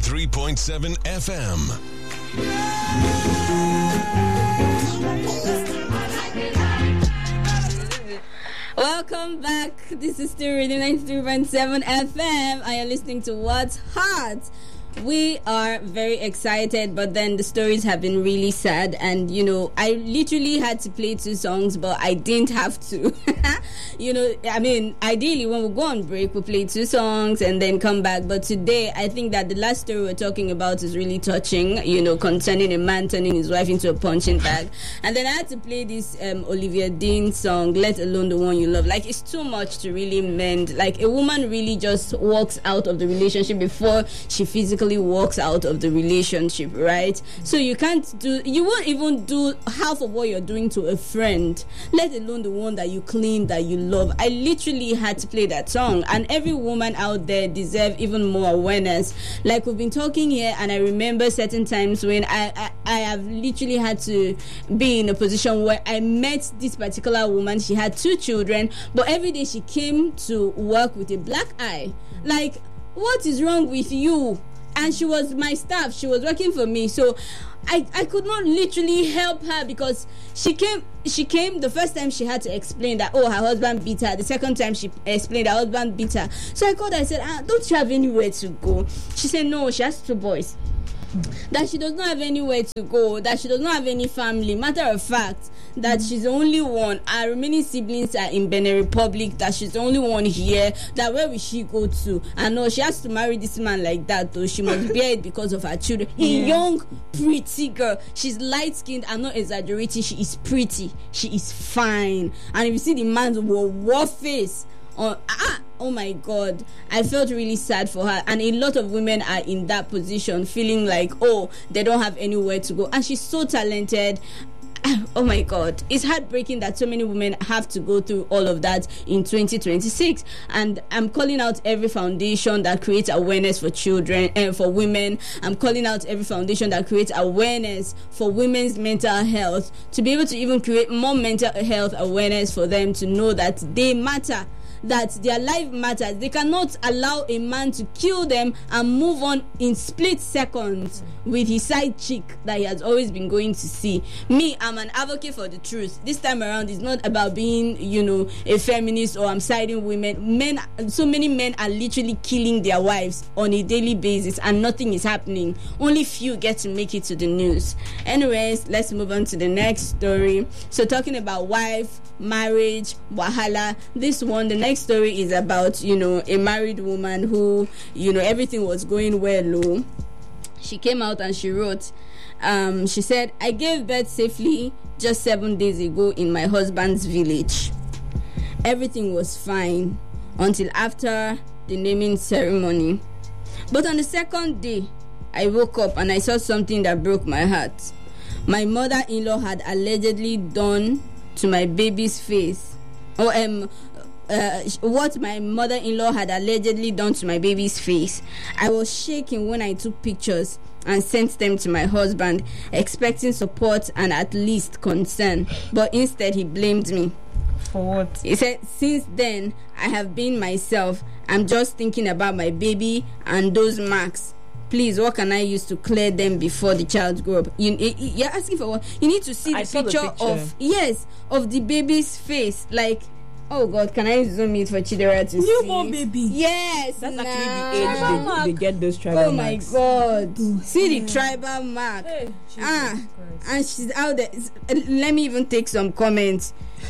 93.7 FM. Welcome back. This is still Radio 93.7 FM. I am listening to What's Hot. We are very excited, but then the stories have been really sad. And, I literally had to play 2 songs, but I didn't have to. Ideally, when we go on break, we play 2 songs and then come back. But today, I think that the last story we're talking about is really touching, concerning a man turning his wife into a punching bag. And then I had to play this Olivia Dean song, Let Alone the One You Love. Like, it's too much to really mend. Like, a woman really just walks out of the relationship before she physically walks out of the relationship, right? So you won't even do half of what you're doing to a friend, let alone the one that you claim that you love. I literally had to play that song, and every woman out there deserves even more awareness. Like, we've been talking here, and I remember certain times when I have literally had to be in a position where I met this particular woman. She had 2 children, but every day she came to work with a black eye. Like, what is wrong with you? And she was my staff. She was working for me. So I could not literally help her, because she came the first time she had to explain that, her husband beat her. The second time she explained her husband beat her. So I called her, I said, don't you have anywhere to go? She said no, she has 2 boys. That she does not have anywhere to go, that she does not have any family. Matter of fact, that she's the only one. Our remaining siblings are in Benin Republic, that she's the only one here. That where will she go to? And no, she has to marry this man like that, though. She must bear it because of her children. A young, pretty girl. She's light-skinned. I'm not exaggerating. She is pretty. She is fine. And if you see the man's war face, oh my God, I felt really sad for her. And a lot of women are in that position, feeling like, they don't have anywhere to go. And she's so talented. Oh my God, it's heartbreaking that so many women have to go through all of that in 2026. And I'm calling out every foundation that creates awareness for children and for women. I'm calling out every foundation that creates awareness for women's mental health, to be able to even create more mental health awareness for them to know that they matter, that their life matters. They cannot allow a man to kill them and move on in split seconds with his side chick that he has always been going to see. Me, I'm an advocate for the truth. This time around, it's not about being, a feminist or I'm siding women. So many men are literally killing their wives on a daily basis and nothing is happening. Only few get to make it to the news. Anyways, let's move on to the next story. So talking about wife, marriage, wahala. The next story is about, a married woman who, everything was going well. She came out and she wrote, she said, I gave birth safely just 7 days ago in my husband's village. Everything was fine until after the naming ceremony. But on the second day, I woke up and I saw something that broke my heart. My mother-in-law had allegedly done to my baby's face, what my mother-in-law had allegedly done to my baby's face. I was shaking when I took pictures and sent them to my husband, expecting support and at least concern, but instead he blamed me. For what? He said, since then I have been myself. I'm just thinking about my baby and those marks. Please, what can I use to clear them before the child grow up? You're asking for what? You need to see the picture of the baby's face. Like, oh God, can I zoom it for Chidera to see? Newborn baby. Yes. That's actually the age they get those tribal marks. Oh my God. See the tribal mark. Hey, and she's out there. Let me even take some comments.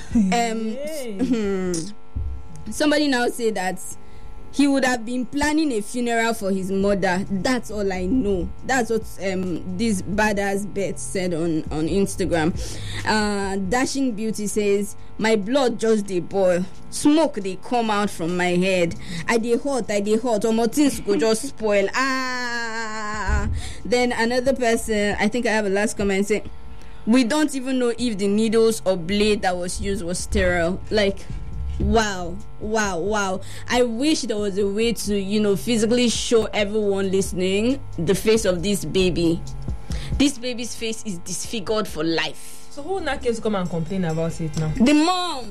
Somebody now say that he would have been planning a funeral for his mother. That's all I know. That's what this badass Beth said on Instagram. Dashing Beauty says, my blood just dey boil. Smoke they come out from my head. I dey hot. Or more things go just spoil. Then another person, I think I have a last comment, say, we don't even know if the needles or blade that was used was sterile. Like, wow. I wish there was a way to, physically show everyone listening the face of this baby. This baby's face is disfigured for life. So who in that case come and complain about it now? The mom.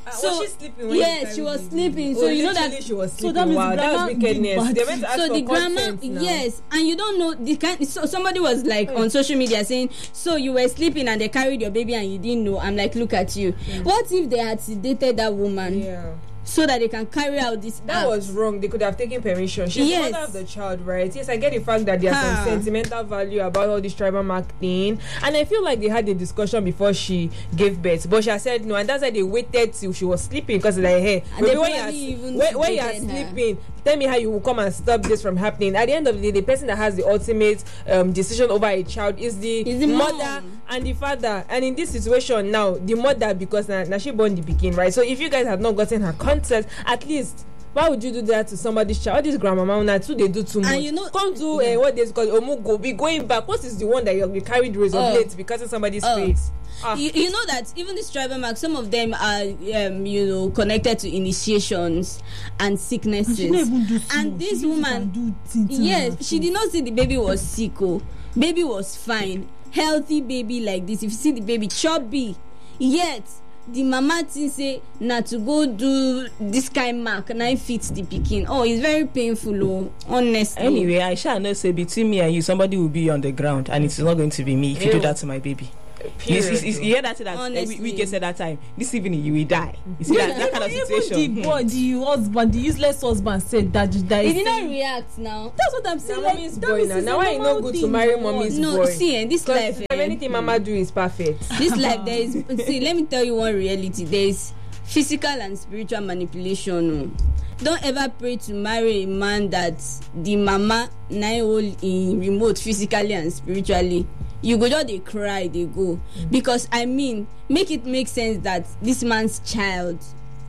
was she sleeping when yes, she was sleeping. So you know that she was sleeping. So that means that was wickedness. They went to ask so for the grandma, yes, and you don't know the kind. So somebody was like on social media saying, "So you were sleeping and they carried your baby and you didn't know." I'm like, look at you. What if they had sedated that woman? Yeah. So that they can carry out this That act. was wrong. They could have taken permission. She's the mother of the child, right? Yes, I get the fact that there's some sentimental value about all this tribal mark thing, and I feel like they had a discussion before she gave birth, but she said no, and that's why they waited till she was sleeping, because like, hey, maybe when you are sleeping, tell me how you will come and stop this from happening. At the end of the day, the person that has the ultimate decision over a child is the mother and the father. And in this situation now, the mother, because now she born the pikin, right? So if you guys have not gotten her consent, at least why would you do that to somebody's child? All this grandmama now too, they do too much. And you know, come to what they call omugo, be going back. What is the one that you'll be carried razor blades because of somebody's face? You know that even this tribal mark, some of them are connected to initiations and sicknesses. And this woman, yes, she did not see the baby was sick. Baby was fine, healthy baby like this. If you see the baby chubby, yet the mama thing say na to go do this kind mark 9 feet the pikin. It's very painful, honestly. Anyway, I shall not say between me and you, somebody will be on the ground, and it's not going to be me if you do that to my baby. You hear that we get said that time. This evening you will die. You see that kind of situation. Even the husband, the useless husband said that he did not react now. That's what I'm saying. Mommy's boy now why you not good to marry mommy's boy? No, see, this life, anything mama do is perfect. This life, there is. See, let me tell you one reality. There is physical and spiritual manipulation. Don't ever pray to marry a man that the mama now hold in remote physically and spiritually. You go just they cry, they go. Because I mean, make it make sense that this man's child,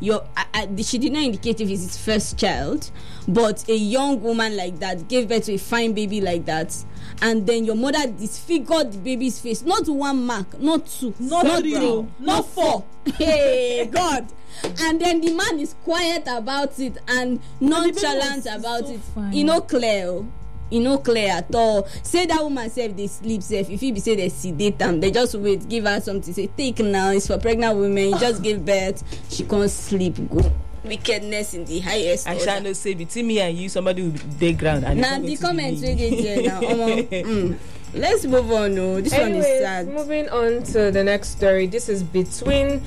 she did not indicate if it's his first child, but a young woman like that gave birth to a fine baby like that, and then your mother disfigured the baby's face. Not one mark, not two, not three, not four. Hey God. And then the man is quiet about it and nonchalant about it. Clear at all. Say that woman self they sleep safe. If you be say they sedate them, they just wait, give her something, say take now, it's for pregnant women, you just give birth, she can't sleep, go. Wickedness in the highest I order. shall not say between me and you, somebody will be ground. And now the comments we get here now. Let's move on. This one is sad. Moving on to the next story. This is between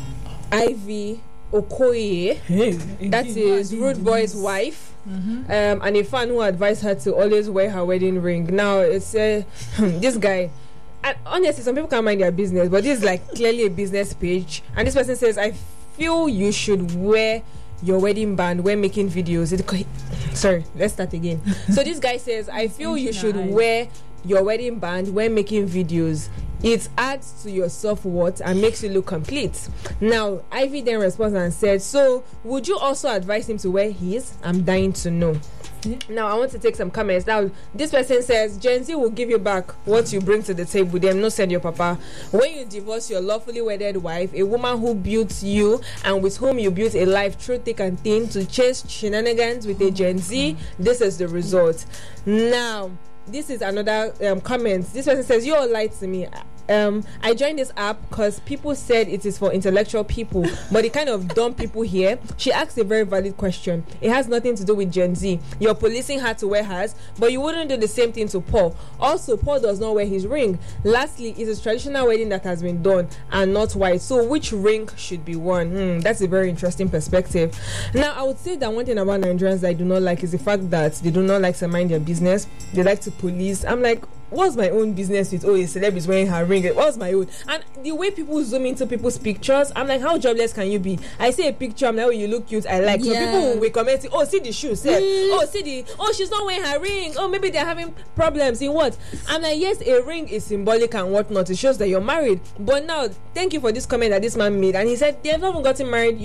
Ivy Okoye, that is Rude Boy's wife, and a fan who advised her to always wear her wedding ring. Now it's this guy, and honestly some people can't mind their business, but this is like clearly a business page, and this person says, I feel you should wear your wedding band when making videos. Sorry, let's start again. So this guy says, I feel you should wear your wedding band when making videos. It adds to your self-worth and makes you look complete. Now, Ivy then responds and said, so would you also advise him to wear his? I'm dying to know. Now, I want to take some comments. Now, this person says, Gen Z will give you back what you bring to the table. Them no send your papa. When you divorce your lawfully wedded wife, a woman who built you and with whom you built a life through thick and thin, to chase shenanigans with a Gen Z, this is the result. Now, this is another comment. This person says, you all lied to me. I joined this app because people said it is for intellectual people, but the kind of dumb people here. She asked a very valid question. It has nothing to do with Gen Z. You're policing her to wear hers, but you wouldn't do the same thing to Paul. Also, Paul does not wear his ring. Lastly, it's a traditional wedding that has been done and not white. So which ring should be worn? That's a very interesting perspective. Now, I would say that one thing about Nigerians that I do not like is the fact that they do not like to mind their business. They like to police. I'm like, what's my own business with a celeb is wearing her ring? What's my own? And the way people zoom into people's pictures, I'm like, how jobless can you be? I see a picture, I'm like, oh, you look cute, I like. So people will comment, oh, see the shoes, she's not wearing her ring, oh, maybe they're having problems in what? I'm like, yes, a ring is symbolic and whatnot, it shows that you're married. But now, thank you for this comment that this man made, and he said they've not even gotten married,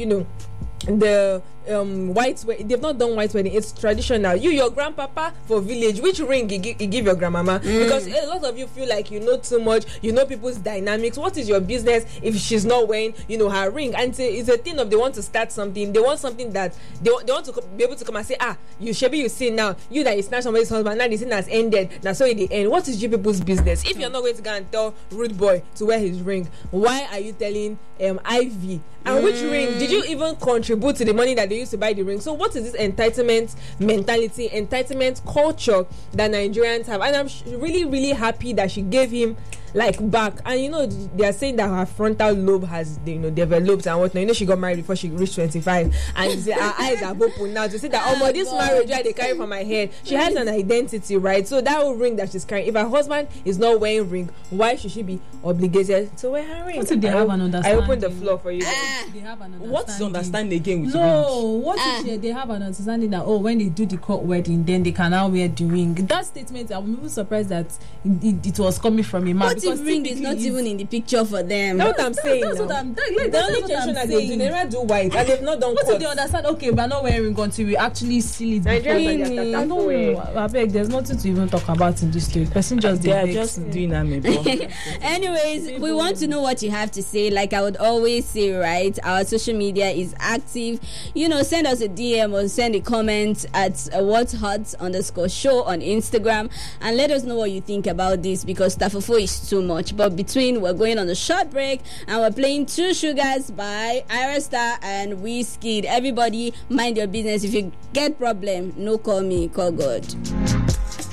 the white wedding, they've not done white wedding, it's traditional. Your grandpapa for village, which ring you give your grandmama? Because a lot of you feel like you know too much, you know people's dynamics. What is your business if she's not wearing her ring? And it's a thing of they want to start something, they want something that they want to be able to come and say, you see now, you that you snatch somebody's husband, now the thing has ended, now so in the end, what is you people's business? If you're not going to go and tell Rude Boy to wear his ring, why are you telling Ivy And which ring? Did you even contribute to the money that they used to buy the ring? So what is this entitlement mentality, entitlement culture that Nigerians have? And I'm really, really happy that she gave him back. And they are saying that her frontal lobe has developed and whatnot. She got married before she reached 25, and her eyes have opened now to say that this marriage that they carry from my head, she has an identity, right? So that ring that she's carrying, if her husband is not wearing ring, why should she be obligated to wear her ring? What if they have an understanding? I opened the floor for you. They have an understanding. What's understanding again with what if they have an understanding that when they do the court wedding, then they can now wear the ring? That statement, I'm even surprised that it was coming from a man. What if ring is not even in the picture for them? That's what I'm saying. That's what I'm saying. The only tradition that they never do white, and they've not done what if they understand? Okay, we're not wearing until we actually seal it. I beg, there's nothing to even talk about in this story. Person just they are just doing that. Anyways, we want to know what you have to say. Like I would always say, right? Our social media is active. Send us a DM or send a comment at whatshot_show on Instagram and let us know what you think about this, because Tafofo is too much. But we're going on a short break and we're playing Two Sugars by Ira Star and Wizkid. Everybody mind your business. If you get problem, no call me, call God.